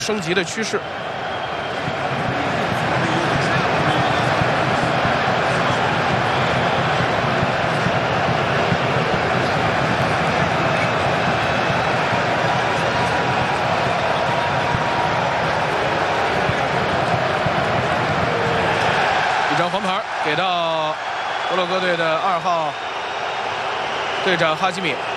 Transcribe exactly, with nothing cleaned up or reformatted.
升级的趋势。一张黄牌给到摩洛哥队的二号队长哈基米。